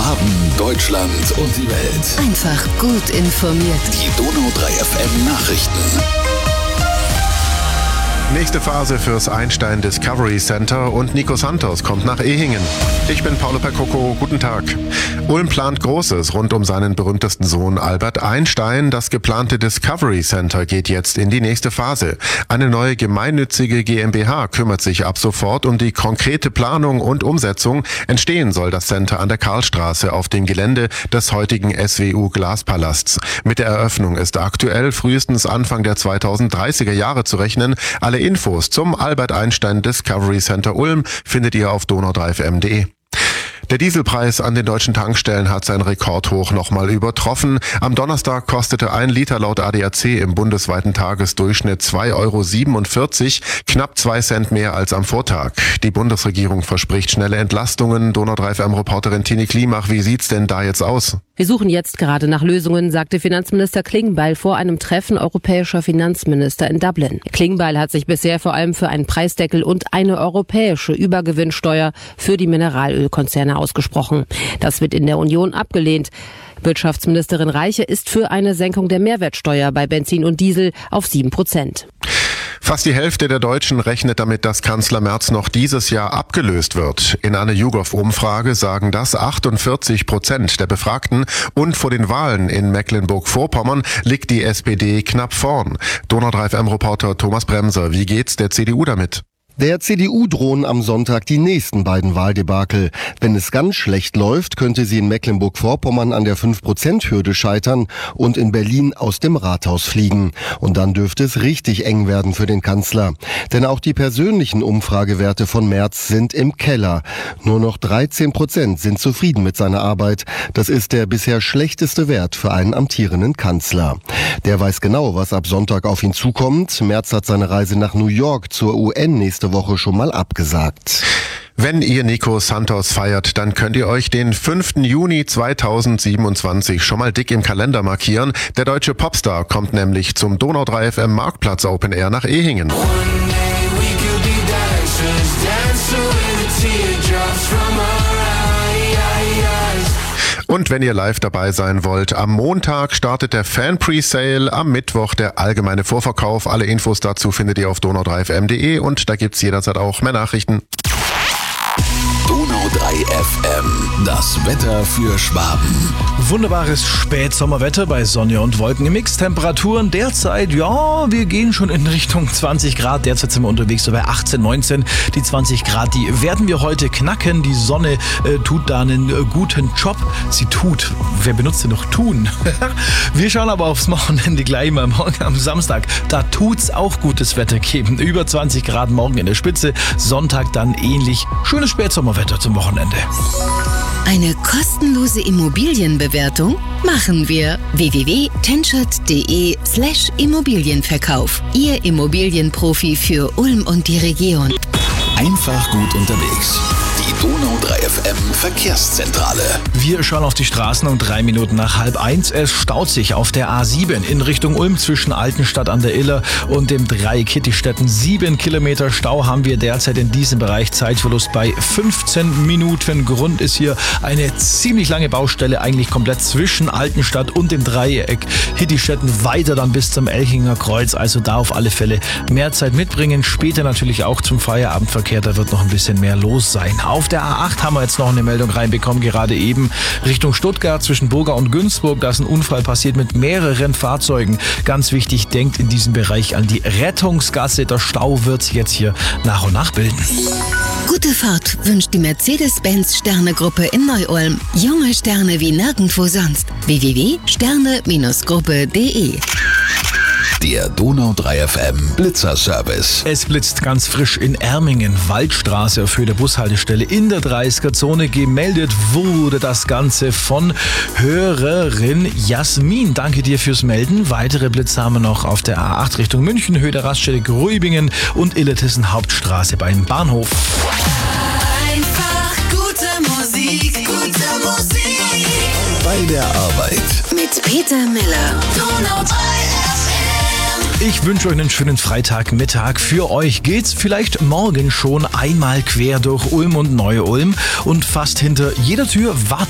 Schwaben, Deutschland und die Welt. Einfach gut informiert. Die Donau 3 FM Nachrichten. Nächste Phase fürs Einstein Discovery Center und Nico Santos kommt nach Ehingen. Ich bin Paolo Percoco, guten Tag. Ulm plant Großes rund um seinen berühmtesten Sohn Albert Einstein. Das geplante Discovery Center geht jetzt in die nächste Phase. Eine neue gemeinnützige GmbH kümmert sich ab sofort um die konkrete Planung und Umsetzung. Entstehen soll das Center an der Karlstraße auf dem Gelände des heutigen SWU Glaspalasts. Mit der Eröffnung ist aktuell frühestens Anfang der 2030er Jahre zu rechnen. Alle Infos zum Albert Einstein Discovery Center Ulm findet ihr auf donau3fm.de. Der Dieselpreis an den deutschen Tankstellen hat sein Rekordhoch nochmal übertroffen. Am Donnerstag kostete 1 Liter laut ADAC im bundesweiten Tagesdurchschnitt 2,47 €, knapp 2 Cent mehr als am Vortag. Die Bundesregierung verspricht schnelle Entlastungen. Donau 3 FM-Reporterin Tini Klimach, wie sieht's denn da jetzt aus? Wir suchen jetzt gerade nach Lösungen, sagte Finanzminister Klingbeil vor einem Treffen europäischer Finanzminister in Dublin. Klingbeil hat sich bisher vor allem für einen Preisdeckel und eine europäische Übergewinnsteuer für die Mineralölkonzerne ausgesprochen. Das wird in der Union abgelehnt. Wirtschaftsministerin Reiche ist für eine Senkung der Mehrwertsteuer bei Benzin und Diesel auf 7%. Fast die Hälfte der Deutschen rechnet damit, dass Kanzler Merz noch dieses Jahr abgelöst wird. In einer YouGov-Umfrage sagen das 48% der Befragten. Und vor den Wahlen in Mecklenburg-Vorpommern liegt die SPD knapp vorn. Donau 3 FM-Reporter Thomas Bremser, wie geht's der CDU damit? Der CDU drohen am Sonntag die nächsten beiden Wahldebakel. Wenn es ganz schlecht läuft, könnte sie in Mecklenburg-Vorpommern an der 5%-Hürde scheitern und in Berlin aus dem Rathaus fliegen. Und dann dürfte es richtig eng werden für den Kanzler. Denn auch die persönlichen Umfragewerte von Merz sind im Keller. Nur noch 13% sind zufrieden mit seiner Arbeit. Das ist der bisher schlechteste Wert für einen amtierenden Kanzler. Der weiß genau, was ab Sonntag auf ihn zukommt. Merz hat seine Reise nach New York zur UN nächste Woche schon mal abgesagt. Wenn ihr Nico Santos feiert, dann könnt ihr euch den 5. Juni 2027 schon mal dick im Kalender markieren. Der deutsche Popstar kommt nämlich zum Donau 3 FM Marktplatz Open Air nach Ehingen. Und wenn ihr live dabei sein wollt, am Montag startet der Fan-Presale, am Mittwoch der allgemeine Vorverkauf. Alle Infos dazu findet ihr auf donau3fm.de und da gibt's jederzeit auch mehr Nachrichten. Donau 3 FM, das Wetter für Schwaben. Wunderbares Spätsommerwetter bei Sonne und Wolken im Mix. Temperaturen derzeit, ja, wir gehen schon in Richtung 20 Grad. Derzeit sind wir unterwegs so bei 18, 19. Die 20 Grad, die werden wir heute knacken. Die Sonne tut da einen guten Job. Sie tut, wer benutzt denn noch tun? Wir schauen aber aufs Wochenende gleich mal morgen am Samstag. Da tut's auch gutes Wetter geben. Über 20 Grad morgen in der Spitze. Sonntag dann ähnlich. Schönes Spätsommerwetter zum Wochenende. Eine kostenlose Immobilienbewertung machen wir. www.tenschert.de/Immobilienverkauf. Ihr Immobilienprofi für Ulm und die Region. Einfach gut unterwegs. Die Donau 3 FM Verkehrszentrale. Wir schauen auf die Straßen um 3 Minuten nach 12:30. Es staut sich auf der A7 in Richtung Ulm zwischen Altenstadt an der Iller und dem Dreieck Kittistetten. 7 Kilometer Stau haben wir derzeit in diesem Bereich. Zeitverlust bei 15 Minuten. Grund ist hier eine ziemlich lange Baustelle, eigentlich komplett zwischen Altenstadt und dem Dreieck Kittistetten, weiter dann bis zum Elchinger Kreuz. Also da auf alle Fälle mehr Zeit mitbringen. Später natürlich auch zum Feierabendverkehr, da wird noch ein bisschen mehr los sein. Auf der A8 haben wir jetzt noch eine Meldung reinbekommen, gerade eben Richtung Stuttgart zwischen Burga und Günzburg. Da ist ein Unfall passiert mit mehreren Fahrzeugen. Ganz wichtig, denkt in diesem Bereich an die Rettungsgasse. Der Stau wird sich jetzt hier nach und nach bilden. Gute Fahrt wünscht die Mercedes-Benz-Sterne-Gruppe in Neu-Ulm. Junge Sterne wie nirgendwo sonst. www.sterne-gruppe.de. Der Donau 3 FM Blitzerservice. Es blitzt ganz frisch in Ermingen, Waldstraße auf Höhe der Bushaltestelle in der 30er-Zone. Gemeldet wurde das Ganze von Hörerin Jasmin. Danke dir fürs Melden. Weitere Blitze haben wir noch auf der A8 Richtung München, Höhe der Raststätte Gruibingen und Illertissen Hauptstraße beim Bahnhof. Einfach gute Musik, gute Musik. Bei der Arbeit. Mit Peter Miller. Donau 3 FM. Ich wünsche euch einen schönen Freitagmittag. Für euch geht's vielleicht morgen schon einmal quer durch Ulm und Neu-Ulm und fast hinter jeder Tür wartet